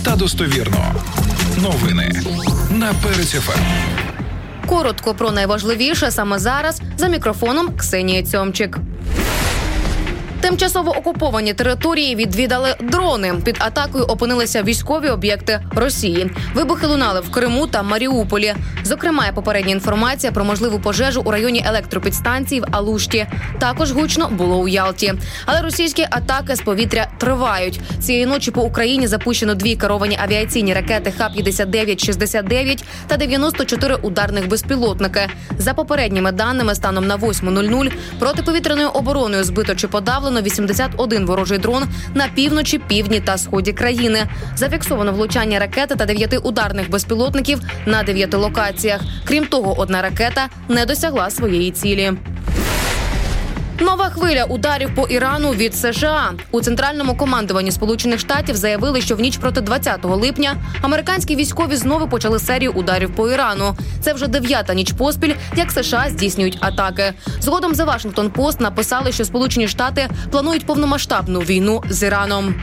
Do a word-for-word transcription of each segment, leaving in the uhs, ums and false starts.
та достовірно. Новини на Перець еф ем. Коротко про найважливіше саме зараз. За мікрофоном Ксенія Цьомчик. Тимчасово окуповані території відвідали дрони. Під атакою опинилися військові об'єкти Росії. Вибухи лунали в Криму та Маріуполі. Зокрема, є попередня інформація про можливу пожежу у районі електропідстанції в Алушті. Також гучно було у Ялті. Але російські атаки з повітря тривають. Цієї ночі по Україні запущено дві керовані авіаційні ракети Х п'ятдесят дев'ять шістдесят дев'ять та дев'яносто чотири ударних безпілотники. За попередніми даними, станом на восьма нуль нуль протиповітряною обороною збито чи подавлено вісімдесят один ворожий дрон на півночі, півдні та сході країни. Зафіксовано влучання ракети та дев'яти ударних безпілотників на дев'яти локаціях. Крім того, одна ракета не досягла своєї цілі. Нова хвиля ударів по Ірану від США. У Центральному командуванні Сполучених Штатів заявили, що в ніч проти двадцятого липня американські військові знову почали серію ударів по Ірану. Це вже дев'ята ніч поспіль, як США здійснюють атаки. Згодом The Washington Post написали, що Сполучені Штати планують повномасштабну війну з Іраном.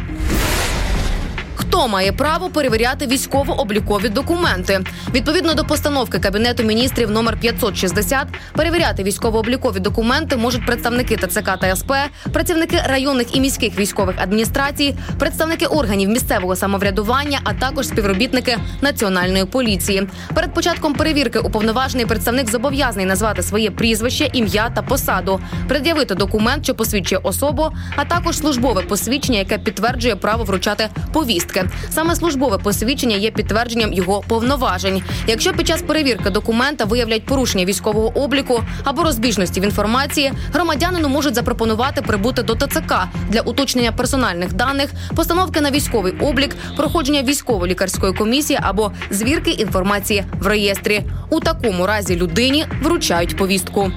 Хто має право перевіряти військово-облікові документи? Відповідно до постановки Кабінету міністрів номер п'ятсот шістдесят, перевіряти військово-облікові документи можуть представники Т Ц К та С П, працівники районних і міських військових адміністрацій, представники органів місцевого самоврядування, а також співробітники Національної поліції. Перед початком перевірки уповноважений представник зобов'язаний назвати своє прізвище, ім'я та посаду, пред'явити документ, що посвідчує особу, а також службове посвідчення, яке підтверджує право вручати повістки. Саме службове посвідчення є підтвердженням його повноважень. Якщо під час перевірки документа виявлять порушення військового обліку або розбіжності в інформації, громадянину можуть запропонувати прибути до Т Ц К для уточнення персональних даних, постановки на військовий облік, проходження військово-лікарської комісії або звірки інформації в реєстрі. У такому разі людині вручають повістку.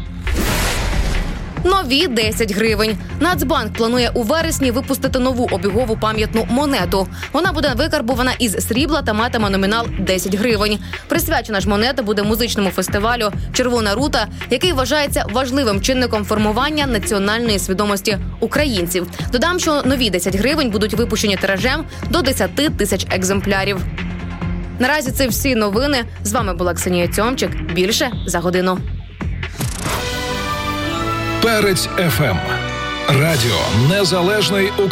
Нові десять гривень. Нацбанк планує у вересні випустити нову обігову пам'ятну монету. Вона буде викарбована із срібла та матиме номінал десять гривень. Присвячена ж монета буде музичному фестивалю «Червона рута», який вважається важливим чинником формування національної свідомості українців. Додам, що нові десять гривень будуть випущені тиражем до десять тисяч екземплярів. Наразі це всі новини. З вами була Ксенія Цьомчик. Більше за годину. Перець еф ем. Радіо незалежної України.